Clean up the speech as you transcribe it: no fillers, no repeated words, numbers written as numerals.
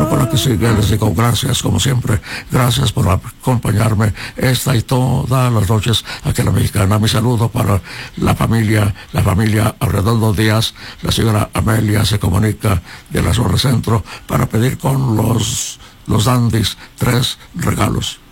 por la que sigue les digo gracias, como siempre, gracias por acompañarme esta y todas las noches aquí en La Mexicana. Mi saludo para la familia Arredondo Díaz. La señora Amelia se comunica de la zona centro para pedir con los dandis 3 regalos.